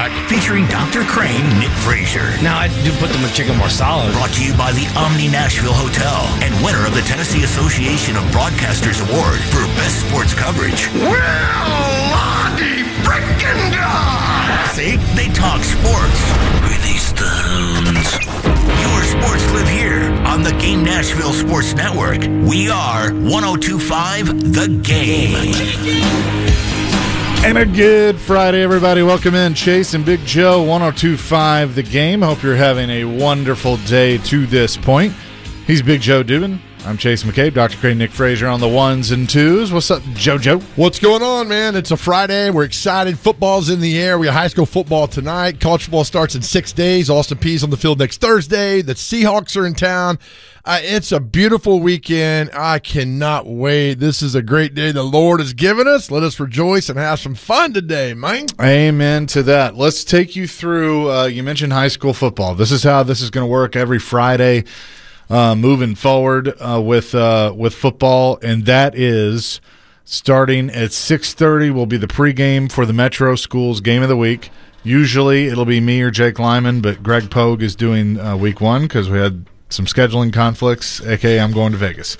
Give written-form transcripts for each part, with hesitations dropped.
featuring Dr. Crane, Nick Frazier. Now, I do put the McChicken more solid. Brought to you by the Omni Nashville Hotel and winner of the Tennessee Association of Broadcasters Award for Best Sports Coverage. Well, Lottie frickin' God! See? They talk sports. Release the hounds. Your sports live here on the Game Nashville Sports Network. We are 102.5 The Game. And a good Friday, everybody. Welcome in. Chase and Big Joe, 102.5 The Game. Hope you're having a wonderful day to this point. He's Big Joe Dubin. I'm Chase McCabe. Dr. Crane, Nick Frazier on the ones and twos. What's up, JoJo? What's going on, man? It's a Friday. We're excited. Football's in the air. We got high school football tonight. College football starts in 6 days. Austin Peay's on the field next Thursday. The Seahawks are in town. It's a beautiful weekend. I cannot wait. This is a great day the Lord has given us. Let us rejoice and have some fun today, man. Amen to that. Let's take you through, you mentioned high school football. This is how this is going to work every Friday. Moving forward with football, and that is starting at 6:30 will be the pregame for the Metro Schools Game of the Week. Usually it'll be me or Jake Lyman, but Greg Pogue is doing week one because we had some scheduling conflicts, a.k.a. I'm going to Vegas.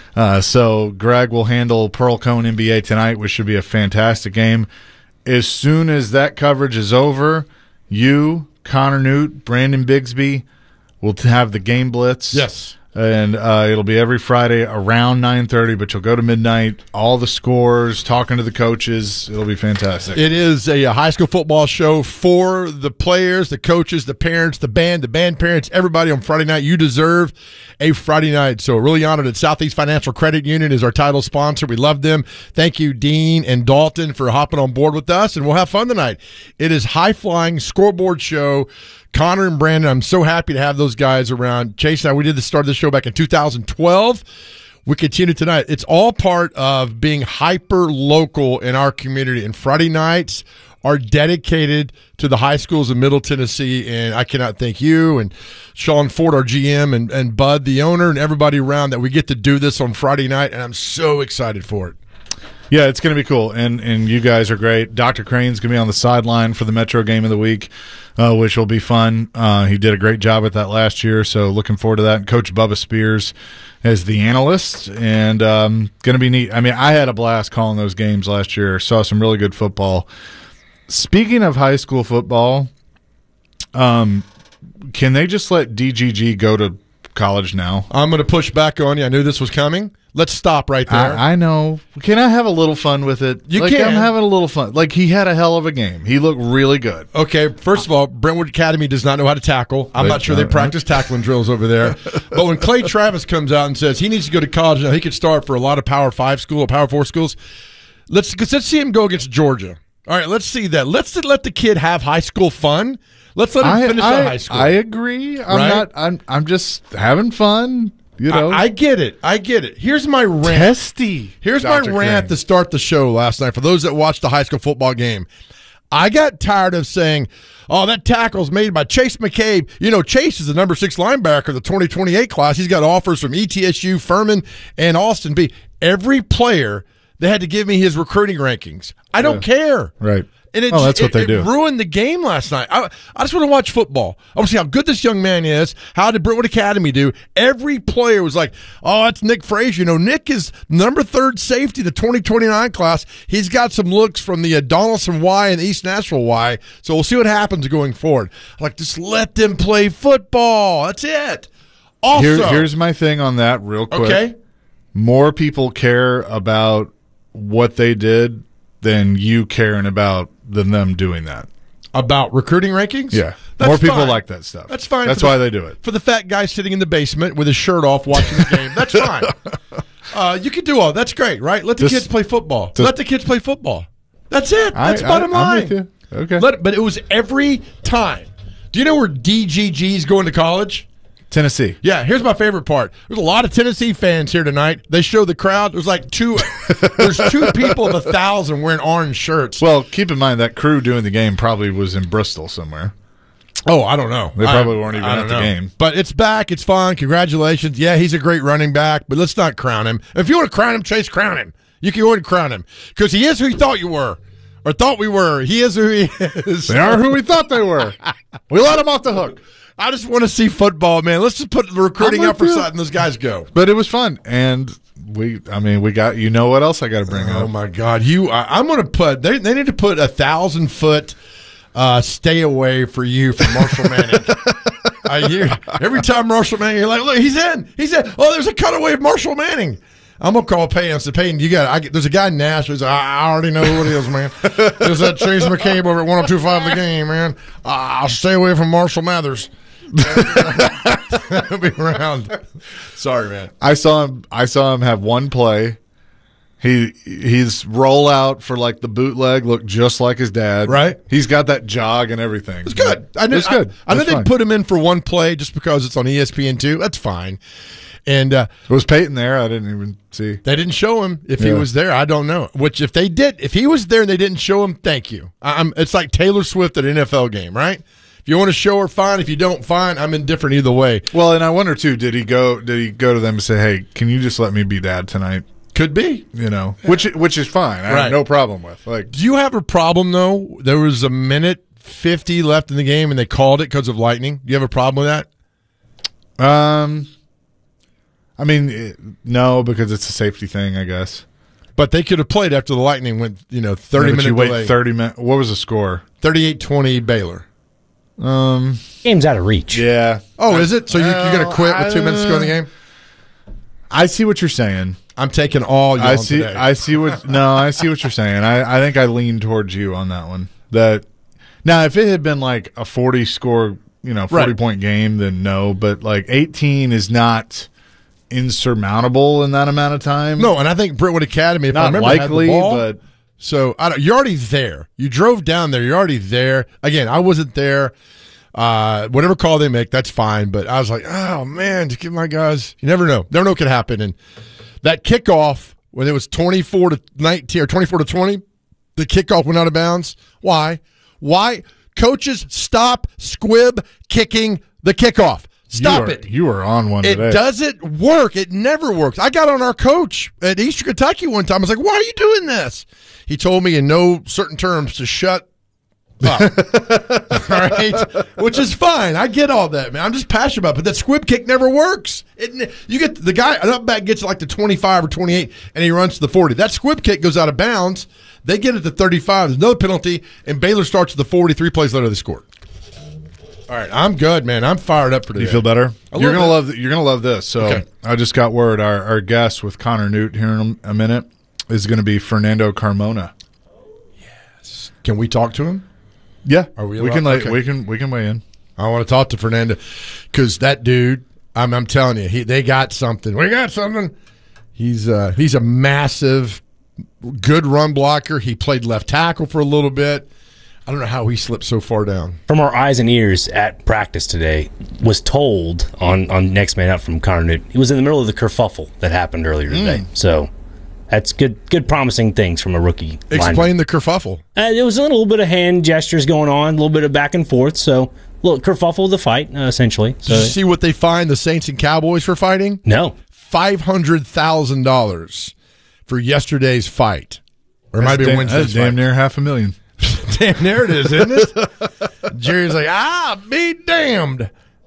So Greg will handle Pearl Cone NBA tonight, which should be a fantastic game. As soon as that coverage is over, you, Connor Newt, Brandon Bigsby, we'll have the game blitz. Yes. And it'll be every Friday around 9:30, but you'll go to midnight, all the scores, talking to the coaches. It'll be fantastic. It is a high school football show for the players, the coaches, the parents, the band parents, everybody on Friday night. You deserve a Friday night. So really honored that Southeast Financial Credit Union is our title sponsor. We love them. Thank you, Dean and Dalton, for hopping on board with us, and we'll have fun tonight. It is high-flying scoreboard show. Connor and Brandon, I'm so happy to have those guys around. Chase and I, we did the start of the show back in 2012. We continue tonight. It's all part of being hyper-local in our community, and Friday nights are dedicated to the high schools in Middle Tennessee, and I cannot thank you and Sean Ford, our GM, and Bud, the owner, and everybody around that we get to do this on Friday night, and I'm so excited for it. Yeah, it's going to be cool, and you guys are great. Dr. Crane's going to be on the sideline for the Metro Game of the Week, which will be fun. He did a great job at that last year, so looking forward to that. And Coach Bubba Spears as the analyst, and going to be neat. I mean, I had a blast calling those games last year. Saw some really good football. Speaking of high school football, can they just let DGG go to college now? I'm going to push back on you. I knew this was coming. Let's stop right there. I know. Can I have a little fun with it? You can. I'm having a little fun. Like, he had a hell of a game. He looked really good. Okay, first of all, Brentwood Academy does not know how to tackle. I'm not sure they practice tackling drills over there. But when Clay Travis comes out and says he needs to go to college now, he could start for a lot of Power 5 school or Power 4 schools. Let's see him go against Georgia. All right, let's see that. Let's let the kid have high school fun. Let's let him finish out high school. I agree. I'm just having fun. You know, I get it. Here's my rant. Testy. Here's Dr. my rant to start the show last night. For those that watched the high school football game, I got tired of saying, "Oh, that tackle's made by Chase McCabe." You know, Chase is the number 6 linebacker of the 2028 class. He's got offers from ETSU, Furman, and Austin B. Every player, they had to give me his recruiting rankings. I don't care. Right. And that's what they do. It ruined the game last night. I just want to watch football. I want to see how good this young man is. How did Brentwood Academy do? Every player was like, "Oh, that's Nick Frazier." You know, Nick is number 3 safety, the 2029 class. He's got some looks from the Donaldson Y and East Nashville Y. So we'll see what happens going forward. Like, just let them play football. That's it. Also, here's my thing on that real quick. Okay. More people care about what they did than you caring about than them doing that. About recruiting rankings? Yeah. That's more people fine. like that stuff. That's fine. That's why they do it. For the fat guy sitting in the basement with his shirt off watching the game, that's fine. You can do all. That's great, right? Let the kids play football. Let the kids play football. That's it. That's bottom line. I'm with you. Okay. But it was every time. Do you know where DGG's going to college? Tennessee. Yeah, here's my favorite part. There's a lot of Tennessee fans here tonight. They show the crowd. There's like there's 2 people of 1,000 wearing orange shirts. Well, keep in mind that crew doing the game probably was in Bristol somewhere. Oh, I don't know. They probably weren't even at the game. But it's back. It's fun. Congratulations. Yeah, he's a great running back, but let's not crown him. If you want to crown him, Chase, crown him. You can go ahead and crown him because he is who you thought you were. or thought we were. He is who he is. They are who we thought they were. We let them off the hook. I just want to see football, man. Let's just put the recruiting up for you. side and those guys go. But it was fun, and we got. You know what else I got to bring up? Oh my God! I'm going to put. They need to put 1,000-foot stay away for you from Marshall Manning. Every time Marshall Manning, you're like, look, he's in. Oh, there's a cutaway of Marshall Manning. I'm gonna call Payne. I said, Payne, there's a guy in Nashville. He's like, I already know who it is, man. There's that Chase McCabe over at 102.5 The Game, man. I'll stay away from Marshall Mathers. He'll be around. Sorry, man. I saw him have one play. His rollout for like the bootleg looked just like his dad. Right. He's got that jog and everything. It's good. It's good. I know they put him in for one play just because it's on ESPN2. That's fine. And was Peyton there? I didn't even see. They didn't show him if he was there. I don't know. Which if he was there and they didn't show him, thank you. It's like Taylor Swift at an NFL game, right? If you want to show her, fine. If you don't, fine. I'm indifferent either way. Well, and I wonder too, did he go to them and say, "Hey, can you just let me be dad tonight?" Could be, which is fine. I have no problem with. Like, do you have a problem though? There was a minute 50 left in the game and they called it because of lightning. Do you have a problem with that? I mean, no, because it's a safety thing, I guess. But they could have played after the lightning went, 30 minutes. You wait delay. 30 minutes. What was the score? 38-20 Baylor. Game's out of reach. Yeah. Oh, is it? So you're going to quit with 2 minutes to go in the game? I see what you're saying. I'm taking all you today. I see what you're saying. I think I lean towards you on that one. That now, if it had been like a 40 score, 40 point game, then no. But like 18 is not insurmountable in that amount of time. No, and I think Brentwood Academy, if I not remember, likely, had the ball. but so you're already there. You drove down there. You're already there. Again, I wasn't there. Whatever call they make, that's fine. But I was like, oh man, just give my guys. You never know. Never know what could happen. And that kickoff when it was 24-19 or 24-20, the kickoff went out of bounds. Why? Coaches, stop squib kicking the kickoff. Stop it. You were on one today. It doesn't work. It never works. I got on our coach at Eastern Kentucky one time. I was like, why are you doing this? He told me in no certain terms to shut up. All right? Which is fine. I get all that, man. I'm just passionate about it. But that squib kick never works. You get the guy, an up back gets like to 25 or 28, and he runs to the 40. That squib kick goes out of bounds. They get it to 35. There's another penalty, and Baylor starts at the 40. 3 plays later, they scored. All right, I'm good, man. I'm fired up for today. You feel better? You're gonna love this. So okay. I just got word. Our guest with Connor Newt here in a minute is going to be Fernando Carmona. Yes. Can we talk to him? Yeah, Are we can. okay. We can weigh in. I want to talk to Fernando because that dude. I'm telling you, they got something. We got something. He's a massive, good run blocker. He played left tackle for a little bit. I don't know how he slipped so far down. From our eyes and ears at practice today, was told on Next Man Up from Connor Newt, he was in the middle of the kerfuffle that happened earlier today. So that's good promising things from a rookie Explain lineman. the kerfuffle. There was a little bit of hand gestures going on, a little bit of back and forth. So a little kerfuffle of the fight, essentially. Did you see what they fined the Saints and Cowboys for fighting? No. $500,000 for yesterday's fight. Or it might be Wednesday's That's damn fight. near $500,000. Damn, there it is, isn't it? Jerry's like, be damned.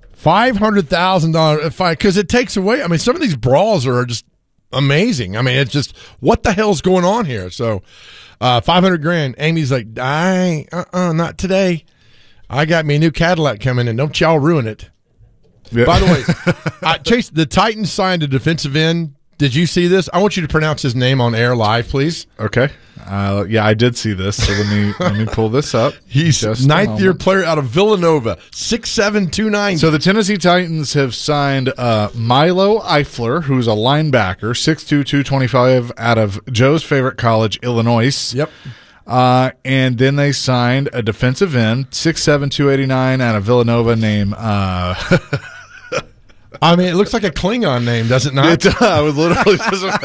$500,000 fight because it takes away. I mean, some of these brawls are just amazing. I mean, it's just what the hell's going on here? So, $500,000. Amy's like, not today. I got me a new Cadillac coming in. Don't y'all ruin it. Yeah. By the way, Chase, the Titans signed a defensive end. Did you see this? I want you to pronounce his name on air live, please. Okay. Yeah, I did see this. So let me pull this up. He's Just ninth-year player out of Villanova, 6'7", 290. So the Tennessee Titans have signed Milo Eifler, who's a linebacker, 6'2", 225, out of Joe's favorite college, Illinois. Yep. And then they signed a defensive end, 6'7", 289, out of Villanova, named I mean, it looks like a Klingon name, does it not? I was literally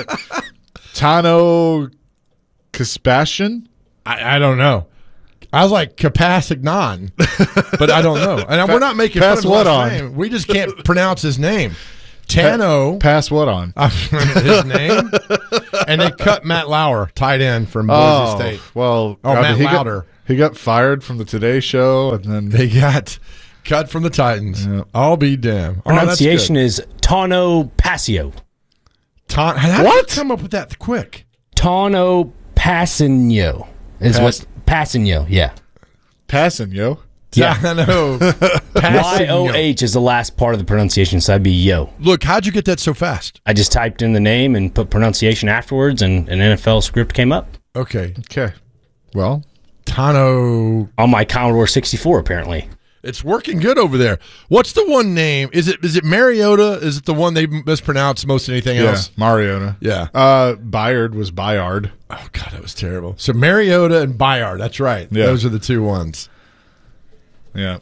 Tano Kaspasian. I don't know. I was like Kapasagnan, but I don't know. And we're not making fun of his last name. We just can't pronounce his name. Tano. Pass what on? His name. And they cut Matt Lauer, tight end from Boise State. Well, Matt Lauder. He got fired from the Today Show, and then They got cut from the Titans. Yeah. I'll be damned. Pronunciation is Tano Passio. How did you come up with that quick? Tano Passigno is what Passigno, yeah. passing, yo. Yeah. I know. Y-O-H is the last part of the pronunciation, so that'd be yo. Look, how'd you get that so fast? I just typed in the name and put pronunciation afterwards, and an NFL script came up Okay. Okay. Well, Tano. on my Commodore 64, apparently. It's working good over there. What's the one name? Is it Mariota? Is it the one they mispronounce most of anything else? Mariota. Yeah. Bayard was Bayard. Oh, God, that was terrible. So Mariota and Bayard. That's right. Yeah. Those are the two ones. Yeah.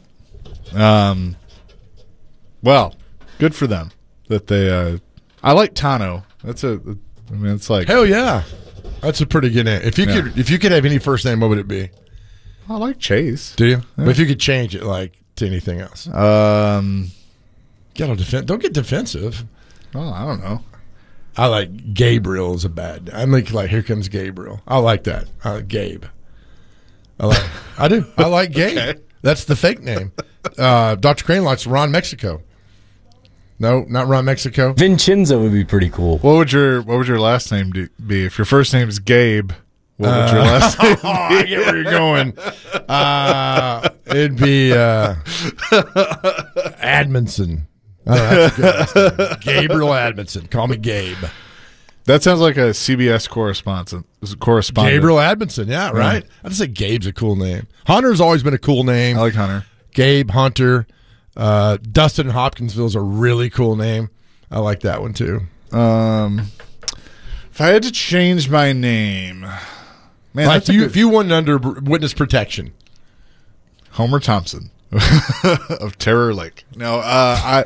Well, good for them that they. I like Tano. It's like Hell yeah. That's a pretty good name. If you could have any first name, what would it be? I like Chase. Do you? But if you could change it to anything else. Get on don't get defensive. Well, I don't know. I like Gabriel is a bad. I'm like here comes Gabriel. I like that. Gabe. I do. I like Gabe. Okay. That's the fake name. Dr. Crane likes Ron Mexico. No, not Ron Mexico. Vincenzo would be pretty cool. What would your last name be? If your first name is Gabe, what would your last name be? I get where you're going. It'd be Admonson. Oh, that's a good last name. Gabriel Admonson. Call me Gabe. That sounds like a CBS correspondent. Gabriel Admonson. Yeah, right. I just say Gabe's a cool name. Hunter's always been a cool name. I like Hunter. Gabe, Hunter. Dustin in Hopkinsville is a really cool name. I like that one too. If I had to change my name, man, Like if you went under witness protection. Homer Thompson of Terror Lake. No, I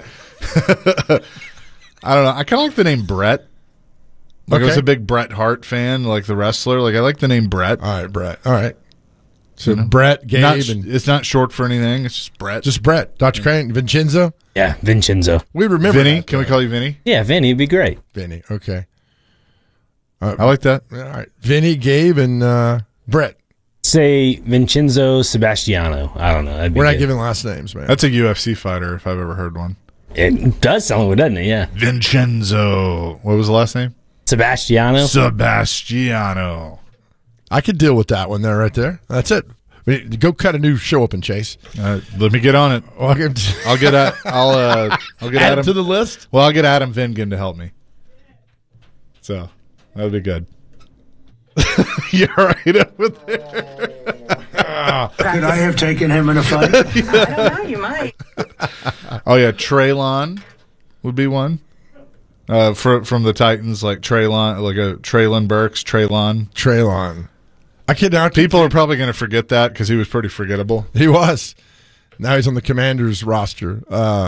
I don't know. I kind of like the name Brett. I was a big Bret Hart fan, like the wrestler. Like I like the name Brett. All right, Brett. All right. So Brett, Gabe, it's not short for anything. It's just Brett. Just Brett. Dr. Crane, Vincenzo. Yeah, Vincenzo. We remember Vinny. that, Can we call you Vinny? Yeah, Vinny would be great. Vinny? Okay. I like that. All right. Vinny, Gabe, and Brett. Say Vincenzo Sebastiano. I don't know. We're not giving last names, man. That's a UFC fighter if I've ever heard one. It does sound like it, doesn't it? Yeah. Vincenzo. What was the last name? Sebastiano. Sebastiano. I could deal with that one there, right there. That's it. Go cut a new show open, Chase. Let me get on it. I'll get add Adam to the list. Well, I'll get Adam Vingan to help me. So that would be good. You're right over there. Could I have taken him in a fight? I don't know. You might. Oh yeah, Traylon would be one. From the Titans, like Traylon, like a Traylon Burks, Traylon. People are probably going to forget that because he was pretty forgettable. He was. Now he's on the Commanders roster.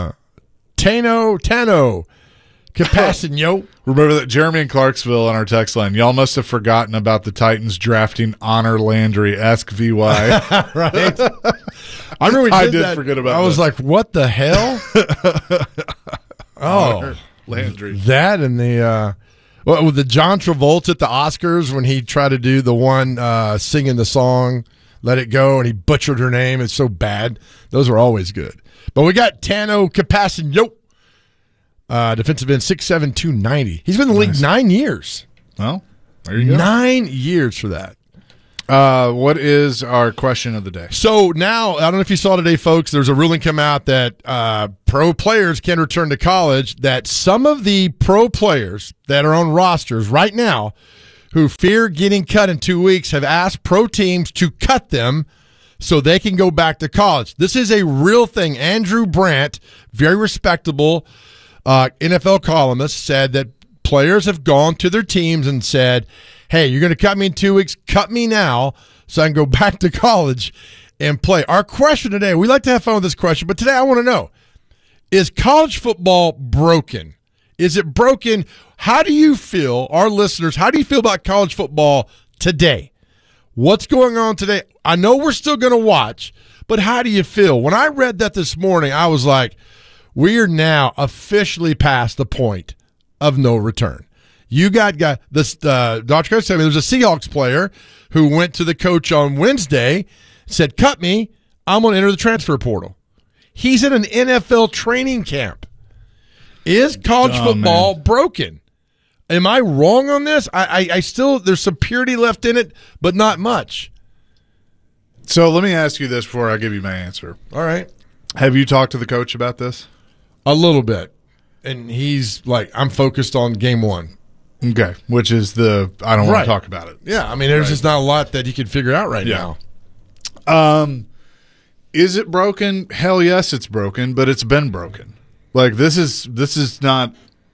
Tano, Capassigno. Remember that Jeremy in Clarksville on our text line. Y'all must have forgotten about the Titans drafting Honor Landry. Ask VY. Right. I remember I did forget about that. I was like, what the hell? Honor Landry. That and with the John Travolta at the Oscars when he tried to do the one singing the song Let It Go and he butchered her name. It's so bad. Those are always good. But we got Tano Capassigno. Defensive end, 6'7", 290. He's been in the league 9 years. Well, there you go. 9 years for that. What is our question of the day? So now, I don't know if you saw today, folks, there's a ruling come out that pro players can return to college, that some of the pro players that are on rosters right now who fear getting cut in 2 weeks have asked pro teams to cut them so they can go back to college. This is a real thing. Andrew Brandt, very respectable NFL columnist, said that players have gone to their teams and said, hey, you're going to cut me in 2 weeks, cut me now so I can go back to college and play. Our question today, we like to have fun with this question, but today I want to know, is college football broken? Is it broken? How do you feel, our listeners, how do you feel about college football today? What's going on today? I know we're still going to watch, but how do you feel? When I read that this morning, I was like, We are now officially past the point of no return. You got this. Dr. Coach told me there's a Seahawks player who went to the coach on Wednesday, said, "Cut me. I'm going to enter the transfer portal." He's in an NFL training camp. Is college football broken? Am I wrong on this? I still, there's some purity left in it, but not much. So let me ask you this before I give you my answer. All right. Have you talked to the coach about this? A little bit. And he's like, I'm focused on game one. Okay. Which is I don't want to talk about it. Yeah. I mean, there's just not a lot that he can figure out right now. Is it broken? Hell yes, it's broken, but it's been broken. Like this is not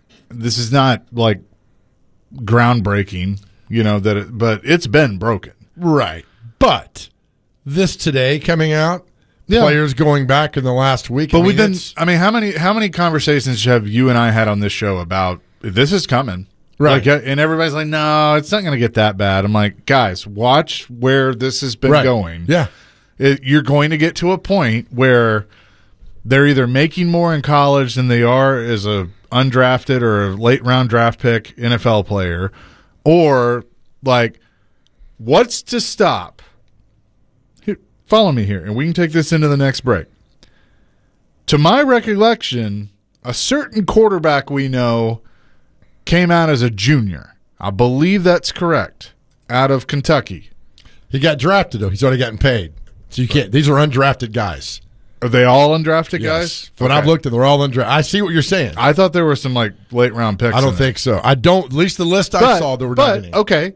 like groundbreaking, but it's been broken. Right. But this today coming out, players going back in the last week. But how many conversations have you and I had on this show about this is coming? Right. Like, and everybody's like, no, it's not going to get that bad. I'm like, guys, watch where this has been going. Yeah. You're going to get to a point where they're either making more in college than they are as a undrafted or a late round draft pick NFL player, or like, what's to stop? Here, follow me here, and we can take this into the next break. To my recollection, a certain quarterback we know came out as a junior. I believe that's correct. Out of Kentucky. He got drafted, though. He's already gotten paid. So you can't. These are undrafted guys. Are they all undrafted guys? When I've looked at them, they're all undrafted. I see what you're saying. I thought there were some like late round picks. I don't think so. I don't. At least the list I saw, there were not any. Okay.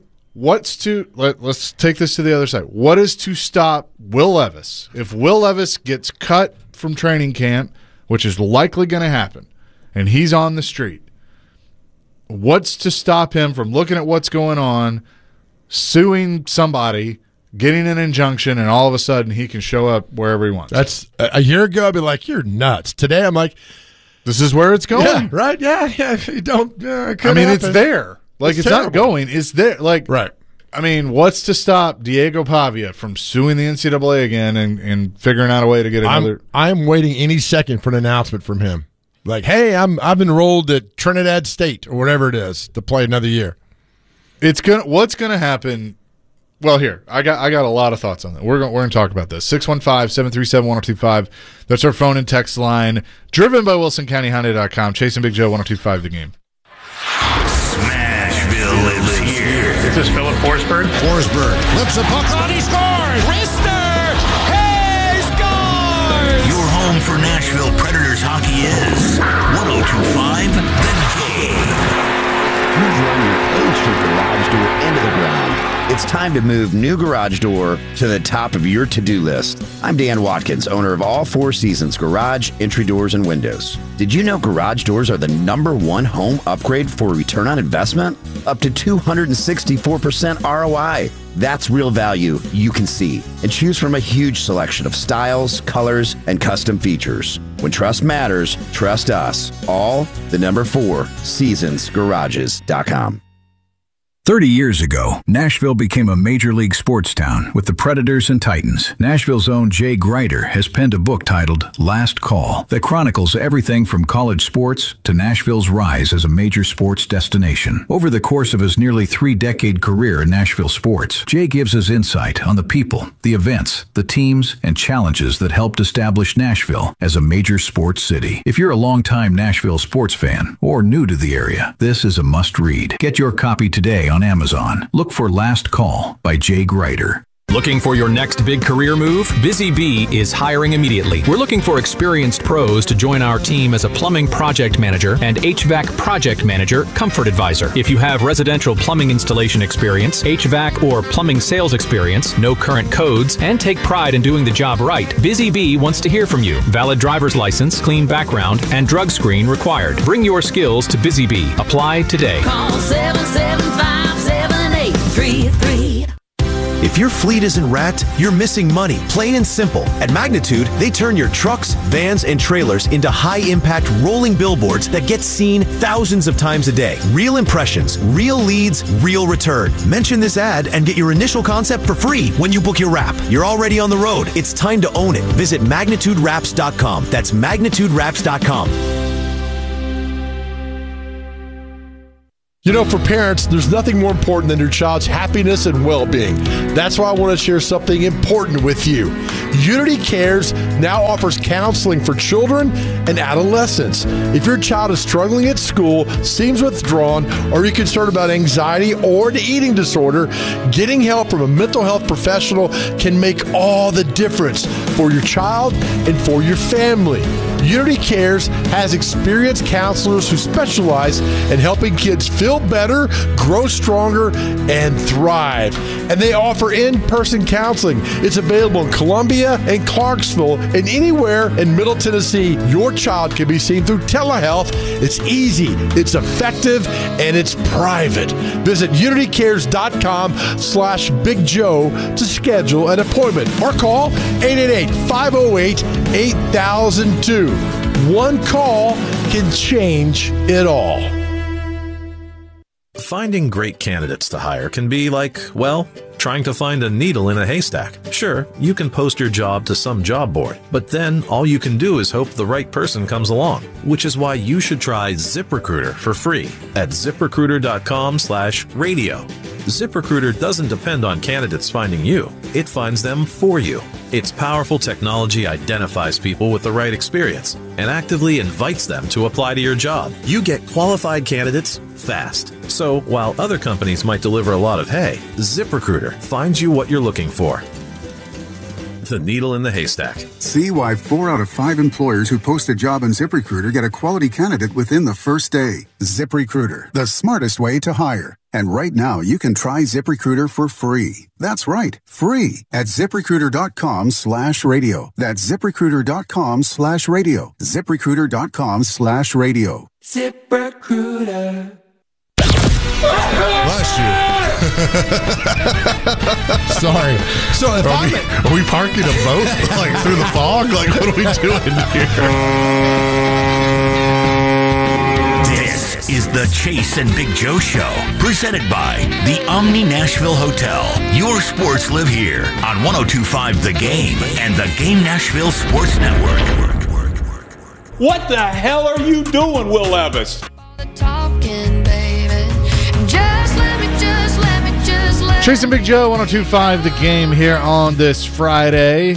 Let's take this to the other side. What is to stop Will Levis? If Will Levis gets cut from training camp, which is likely going to happen, and he's on the street, what's to stop him from looking at what's going on, suing somebody, getting an injunction, and all of a sudden he can show up wherever he wants? That's a year ago. I'd be like, "You're nuts." Today, I'm like, "This is where it's going." Yeah, right? Yeah. If you don't, it's there. Like it's not going. It's there. Like right. I mean, what's to stop Diego Pavia from suing the NCAA again and figuring out a way to get another? I'm waiting any second for an announcement from him. Like, hey, I've enrolled at Trinidad State or whatever it is to play another year. What's gonna happen? Well, here I got a lot of thoughts on that. We're gonna talk about this. 615-737-1025. That's our phone and text line. Driven by WilsonCountyHyundai.com. Chasing Big Joe 102.5 The Game. Smashville is here. This is Philip Forsberg. Forsberg flips a puck on. He scores. Rister. Hey, scores! Your home for Nashville Predators hockey is 102.5 The Game. You've run your ancient garage door into the ground. It's time to move new garage door to the top of your to-do list. I'm Dan Watkins, owner of All Four Seasons Garage, Entry Doors, and Windows. Did you know garage doors are the #1 home upgrade for return on investment? Up to 264% ROI. That's real value you can see. And choose from a huge selection of styles, colors, and custom features. When trust matters, trust us. All the #4 seasonsgarages.com. 30 years ago, Nashville became a major league sports town with the Predators and Titans. Nashville's own Jay Grider has penned a book titled Last Call that chronicles everything from college sports to Nashville's rise as a major sports destination. Over the course of his nearly 3-decade career in Nashville sports, Jay gives us insight on the people, the events, the teams, and challenges that helped establish Nashville as a major sports city. If you're a longtime Nashville sports fan or new to the area, this is a must-read. Get your copy today on Amazon. Look for Last Call by Jay Grider. Looking for your next big career move? Busy Bee is hiring immediately. We're looking for experienced pros to join our team as a plumbing project manager and HVAC project manager, comfort advisor. If you have residential plumbing installation experience, HVAC or plumbing sales experience, no current codes, and take pride in doing the job right, Busy Bee wants to hear from you. Valid driver's license, clean background, and drug screen required. Bring your skills to Busy Bee. Apply today. Call 775-7833. If your fleet isn't wrapped, you're missing money, plain and simple. At Magnitude, they turn your trucks, vans, and trailers into high-impact rolling billboards that get seen thousands of times a day. Real impressions, real leads, real return. Mention this ad and get your initial concept for free when you book your wrap. You're already on the road. It's time to own it. Visit MagnitudeWraps.com. That's MagnitudeWraps.com. You know, for parents, there's nothing more important than your child's happiness and well-being. That's why I want to share something important with you. Unity Cares now offers counseling for children and adolescents. If your child is struggling at school, seems withdrawn, or you're concerned about anxiety or an eating disorder, getting help from a mental health professional can make all the difference for your child and for your family. Unity Cares has experienced counselors who specialize in helping kids feel better, grow stronger, and thrive. And they offer in-person counseling. It's available in Columbia and Clarksville and anywhere in Middle Tennessee. Your child can be seen through telehealth. It's easy, it's effective, and it's private. Visit unitycares.com/Big Joe to schedule an appointment or call 888-508-8002. One call can change it all. Finding great candidates to hire can be like, well, trying to find a needle in a haystack. Sure, you can post your job to some job board, but then all you can do is hope the right person comes along, which is why you should try ZipRecruiter for free at ZipRecruiter.com/radio. ZipRecruiter doesn't depend on candidates finding you. It finds them for you. Its powerful technology identifies people with the right experience and actively invites them to apply to your job. You get qualified candidates fast. So while other companies might deliver a lot of hay, ZipRecruiter finds you what you're looking for. The needle in the haystack. See why 4 out of 5 employers who post a job on ZipRecruiter get a quality candidate within the first day. ZipRecruiter, the smartest way to hire. And right now, you can try ZipRecruiter for free. That's right, free at ZipRecruiter.com/radio. That's ZipRecruiter.com/radio. ZipRecruiter.com/radio. ZipRecruiter. Bless you. Sorry. So if are we parking a boat like through the fog? Like, what are we doing here? This is the Chase and Big Joe Show, presented by the Omni Nashville Hotel. Your sports live here on 102.5 The Game and the Game Nashville Sports Network. What the hell are you doing, Will Levis? Chase and Big Joe, 102.5 The Game here on this Friday.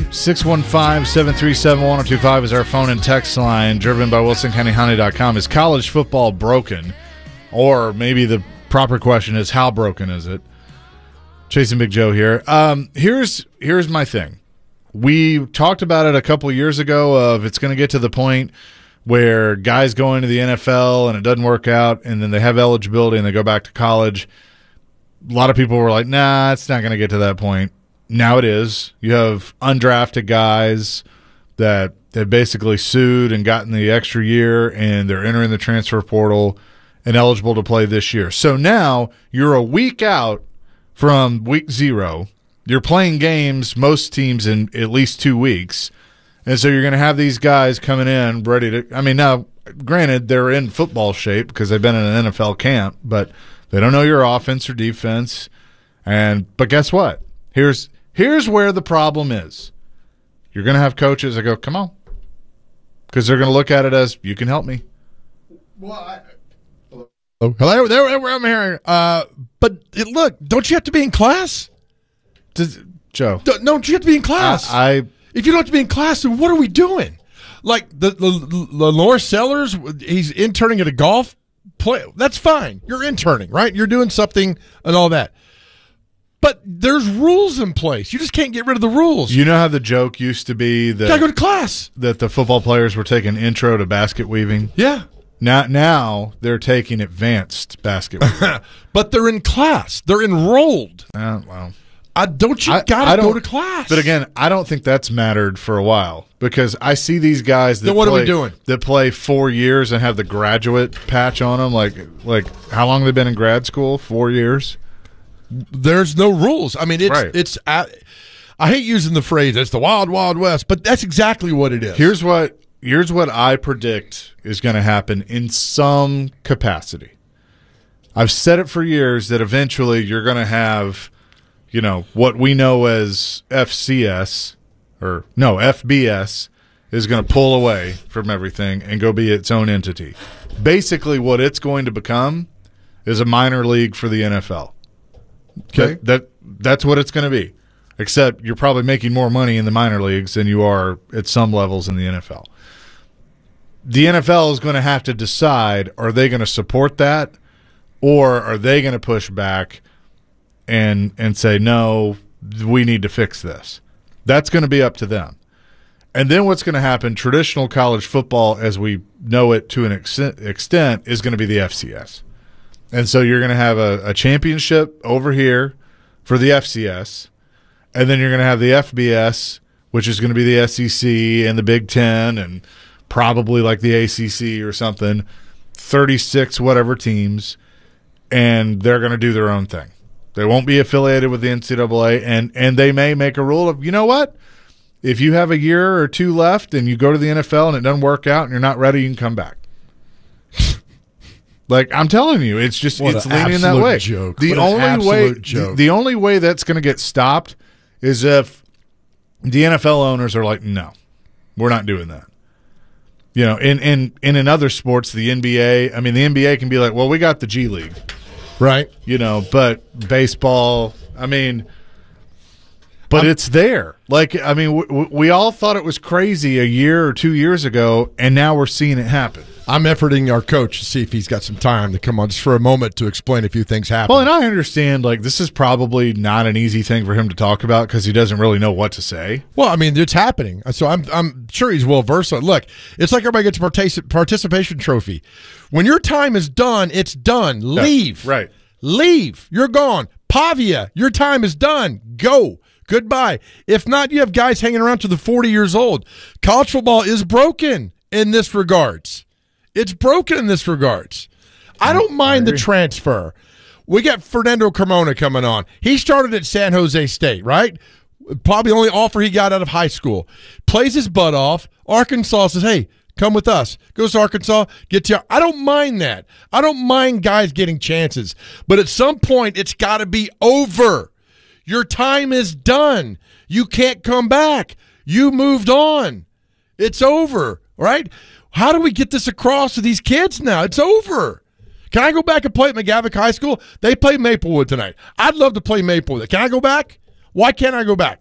615-737-1025 is our phone and text line, driven by WilsonCountyHoney.com. Is college football broken? Or maybe the proper question is, how broken is it? Chase and Big Joe here. Here's my thing. We talked about it a couple years ago of it's going to get to the point where guys go into the NFL and it doesn't work out, and then they have eligibility and they go back to college. A lot of people were like, nah, it's not going to get to that point. Now it is. You have undrafted guys that have basically sued and gotten the extra year, and they're entering the transfer portal and eligible to play this year. So now you're a week out from week 0. You're playing games, most teams, in at least 2 weeks. And so you're going to have these guys coming in ready to – I mean, now, granted, they're in football shape because they've been in an NFL camp, but – they don't know your offense or defense. But guess what? Here's where the problem is. You're going to have coaches that go, come on. Because they're going to look at it as, you can help me. Well, hello, there I'm hearing. But look, don't you have to be in class? Joe. Don't you have to be in class? If you don't have to be in class, then what are we doing? Like the Lenore Sellers, he's interning at a golf play. That's fine. You're interning, right? You're doing something and all that. But there's rules in place. You just can't get rid of the rules. You know how the joke used to be that gotta go to class, that the football players were taking intro to basket weaving? Yeah. Now they're taking advanced basket weaving. But they're in class. They're enrolled. Well, don't you gotta go to class? But again, I don't think that's mattered for a while, because I see these guys that are we doing? That play 4 years and have the graduate patch on them. Like how long have they been in grad school? 4 years. there's no rules. I mean, I hate using the phrase "it's the wild, wild west," but that's exactly what it is. Here's what I predict is going to happen in some capacity. I've said it for years that eventually you're going to have, what we know as FBS is going to pull away from everything and go be its own entity. Basically, what it's going to become is a minor league for the NFL. Okay, that's what it's going to be. Except you're probably making more money in the minor leagues than you are at some levels in the NFL. The NFL is going to have to decide: are they going to support that, or are they going to push back and say, no, we need to fix this? That's going to be up to them. And then what's going to happen, traditional college football as we know it to an extent is going to be the FCS. And so you're going to have a championship over here for the FCS, and then you're going to have the FBS, which is going to be the SEC and the Big Ten and probably like the ACC or something, 36 whatever teams, and they're going to do their own thing. They won't be affiliated with the NCAA, and they may make a rule of, you know what? If you have a year or two left and you go to the NFL and it doesn't work out and you're not ready, you can come back. Like, I'm telling you, it's just it's leaning that way. Joke. The only way that's going to get stopped is if the NFL owners are like, no, we're not doing that. In other sports, the NBA, the NBA can be like, well, we got the G League. Right. But baseball, but it's there. We all thought it was crazy a year or 2 years ago, and now we're seeing it happen. I'm efforting our coach to see if he's got some time to come on just for a moment to explain a few things happening. Well, and I understand, this is probably not an easy thing for him to talk about because he doesn't really know what to say. Well, it's happening. So I'm sure he's well-versed. Look, it's like everybody gets a participation trophy. When your time is done, it's done. Leave. Yeah, right. Leave. You're gone. Pavia, your time is done. Go. Goodbye. If not, you have guys hanging around to the 40 years old. College football is broken in this regards. It's broken in this regards. I don't mind the transfer. We got Fernando Carmona coming on. He started at San Jose State, right? Probably the only offer he got out of high school. Plays his butt off. Arkansas says, hey, come with us. Goes to Arkansas, gets you. I don't mind that. I don't mind guys getting chances. But at some point, it's got to be over. Your time is done. You can't come back. You moved on. It's over, right? How do we get this across to these kids now? It's over. Can I go back and play at McGavock High School? They play Maplewood tonight. I'd love to play Maplewood. Can I go back? Why can't I go back?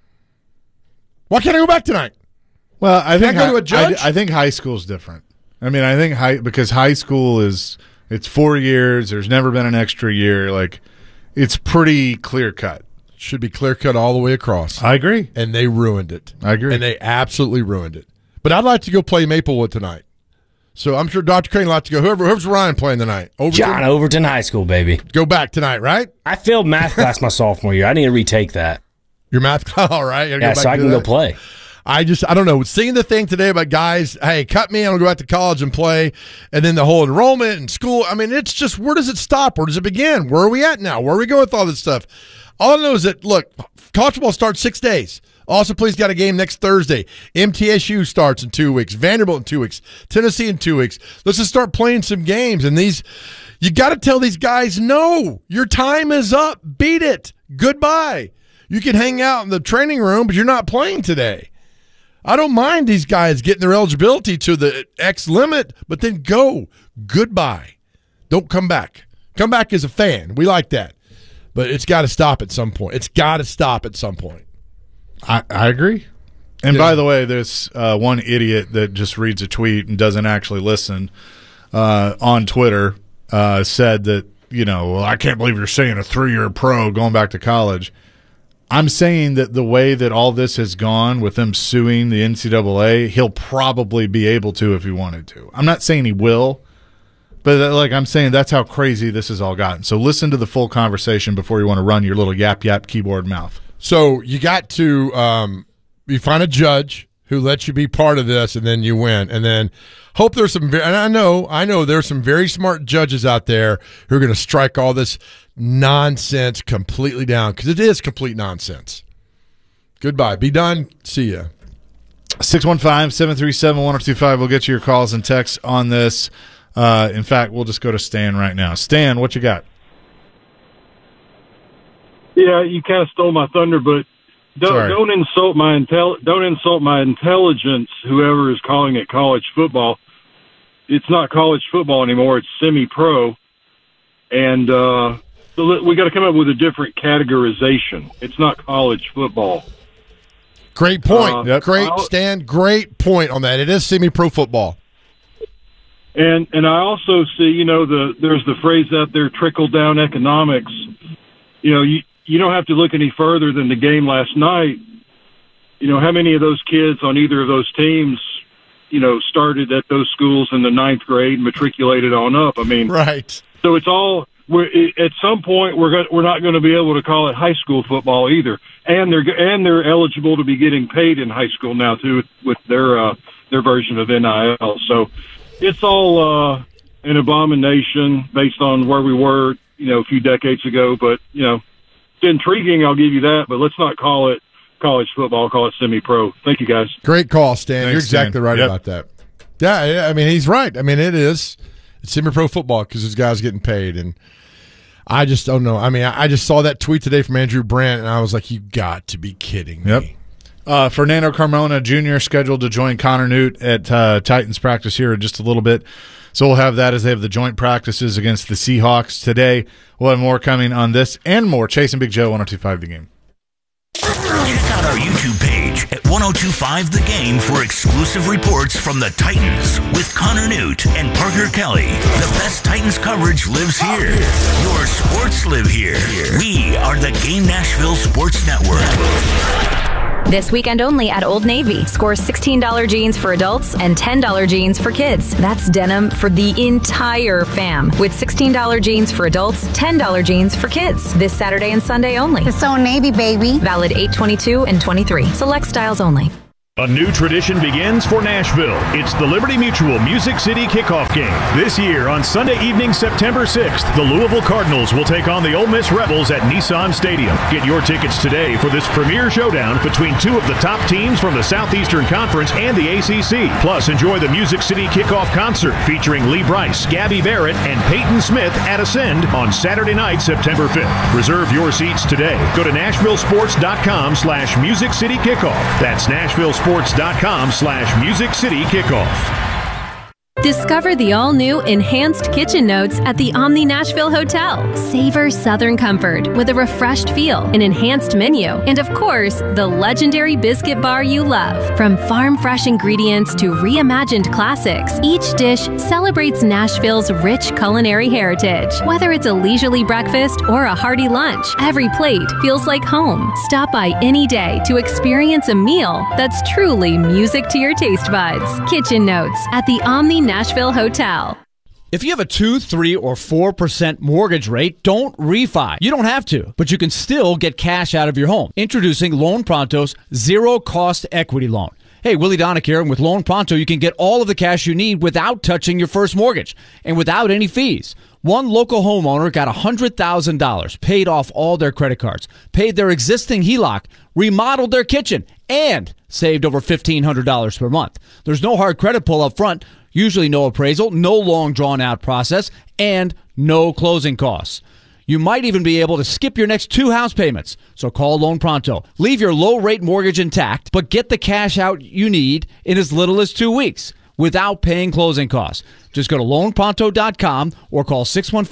Why can't I go back tonight? Well, I think go to a judge? I think high school is different. I think because high school it's 4 years. There's never been an extra year. It's pretty clear cut. Should be clear cut all the way across. I agree. And they ruined it. I agree. And they absolutely ruined it. But I'd like to go play Maplewood tonight. So I'm sure Dr. Crane would like to go. Whoever's Ryan playing tonight? Overton High School, baby. Go back tonight, right? I failed math class my sophomore year. I need to retake that. Your math class? All right. Yeah, so I can go play. I don't know. Seeing the thing today about guys, hey, cut me, I'll go back to college and play. And then the whole enrollment and school. It's just, where does it stop? Where does it begin? Where are we at now? Where are we going with all this stuff? All I know is that, look, college football starts 6 days. Also, please got a game next Thursday. MTSU starts in 2 weeks. Vanderbilt in 2 weeks. Tennessee in 2 weeks. Let's just start playing some games. And you got to tell these guys, no, your time is up. Beat it. Goodbye. You can hang out in the training room, but you're not playing today. I don't mind these guys getting their eligibility to the X limit, but then go. Goodbye. Don't come back. Come back as a fan. We like that. But it's got to stop at some point. It's got to stop at some point. I agree. And by the way, there's one idiot that just reads a tweet and doesn't actually listen on Twitter said that, I can't believe you're saying a 3-year pro going back to college. I'm saying that the way that all this has gone with them suing the NCAA, he'll probably be able to if he wanted to. I'm not saying he will, but I'm saying that's how crazy this has all gotten. So listen to the full conversation before you want to run your little yap keyboard mouth. So you got to you find a judge who lets you be part of this, and then you win. And then hope there's some, and I know there's some very smart judges out there who are going to strike all this nonsense completely down, because it is complete nonsense. Goodbye. Be done. See ya. 615-737-1025. We'll get you your calls and texts on this. In fact, we'll just go to Stan right now. Stan, what you got? Yeah, you kind of stole my thunder, but don't insult my intelligence. Whoever is calling it college football, it's not college football anymore. It's semi-pro, and so we got to come up with a different categorization. It's not college football. Great point. Stan. Great point on that. It is semi-pro football. And I also see, there's the phrase out there, trickle down economics. You don't have to look any further than the game last night. How many of those kids on either of those teams, started at those schools in the 9th grade, matriculated on up. I mean, right. So it's all. At some point, we're not going to be able to call it high school football either, and they're eligible to be getting paid in high school now too with their version of NIL. So it's all an abomination based on where we were, a few decades ago. But it's intriguing. I'll give you that. But let's not call it college football. Call it semi-pro. Thank you, guys. Great call, Stan. Thanks, You're exactly right about that. Yeah, I mean, he's right. I mean, it's semi-pro football because those guys getting paid, and I just don't know. I mean, I just saw that tweet today from Andrew Brandt, and I was like, you got to be kidding me. Fernando Carmona Jr. scheduled to join Connor Newt at Titans practice here in just a little bit. So we'll have that as they have the joint practices against the Seahawks today. We'll have more coming on this and more. Chase and Big Joe, 102.5 The Game. Check out our YouTube page at 102.5 The Game for exclusive reports from the Titans with Connor Newt and Parker Kelly. The best Titans coverage lives here. Your sports live here. We are the Game Nashville Sports Network. This weekend only at Old Navy. Score $16 jeans for adults and $10 jeans for kids. That's denim for the entire fam. With $16 jeans for adults, $10 jeans for kids. This Saturday and Sunday only. It's Old Navy, baby. Valid 8/22 and 23. Select styles only. A new tradition begins for Nashville. It's the Liberty Mutual Music City Kickoff Game. This year, on Sunday evening, September 6th, the Louisville Cardinals will take on the Ole Miss Rebels at Nissan Stadium. Get your tickets today for this premier showdown between two of the top teams from the Southeastern Conference and the ACC. Plus, enjoy the Music City Kickoff Concert featuring Lee Brice, Gabby Barrett, and Peyton Smith at Ascend on Saturday night, September 5th. Reserve your seats today. Go to NashvilleSports.com/Music City Kickoff. That's NashvilleSports.com/Music City Kickoff. Discover the all-new Enhanced Kitchen Notes at the Omni Nashville Hotel. Savor Southern comfort with a refreshed feel, an enhanced menu, and of course, the legendary biscuit bar you love. From farm-fresh ingredients to reimagined classics, each dish celebrates Nashville's rich culinary heritage. Whether it's a leisurely breakfast or a hearty lunch, every plate feels like home. Stop by any day to experience a meal that's truly music to your taste buds. Kitchen Notes at the Omni Nashville Hotel. If you have a 2, 3, or 4% mortgage rate, don't refi. You don't have to, but you can still get cash out of your home. Introducing Loan Pronto's zero-cost equity loan. Hey, Willie Donick here, and with Loan Pronto, you can get all of the cash you need without touching your first mortgage and without any fees. One local homeowner got $100,000, paid off all their credit cards, paid their existing HELOC, remodeled their kitchen, and saved over $1,500 per month. There's no hard credit pull up front, usually no appraisal, no long drawn-out process, and no closing costs. You might even be able to skip your next 2 house payments. So call Loan Pronto. Leave your low-rate mortgage intact, but get the cash out you need in as little as 2 weeks without paying closing costs. Just go to loanpronto.com or call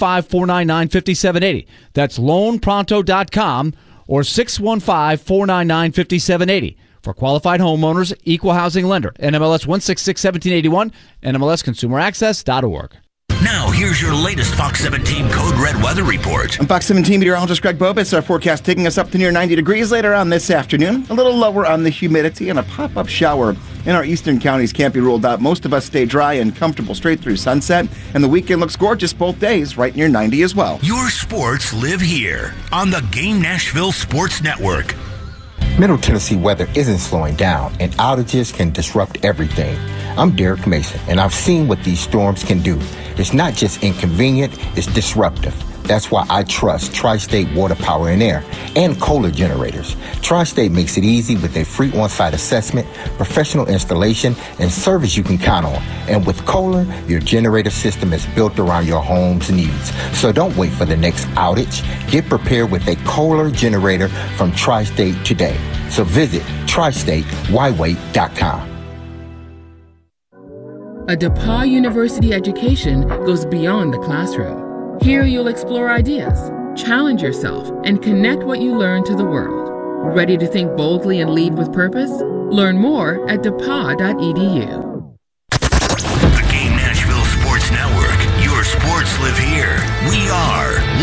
615-499-5780. That's loanpronto.com or 615-499-5780. For qualified homeowners, equal housing lender. NMLS 1661781, NMLSconsumeraccess.org. Now, here's your latest Fox 17 Code Red weather report. I'm Fox 17 meteorologist Greg Bobitz. Our forecast taking us up to near 90 degrees later on this afternoon. A little lower on the humidity and a pop-up shower in our eastern counties can't be ruled out. Most of us stay dry and comfortable straight through sunset. And the weekend looks gorgeous both days, right near 90 as well. Your sports live here on the Game Nashville Sports Network. Middle Tennessee weather isn't slowing down, and outages can disrupt everything. I'm Derek Mason, and I've seen what these storms can do. It's not just inconvenient, it's disruptive. That's why I trust Tri-State Water, Power, and Air and Kohler generators. Tri-State makes it easy with a free on-site assessment, professional installation, and service you can count on. And with Kohler, your generator system is built around your home's needs. So don't wait for the next outage. Get prepared with a Kohler generator from Tri-State today. So visit TriStateWhyWait.com. A DePauw University education goes beyond the classroom. Here you'll explore ideas, challenge yourself, and connect what you learn to the world. Ready to think boldly and lead with purpose? Learn more at depaw.edu. The Game Nashville Sports Network. Your sports live here. We are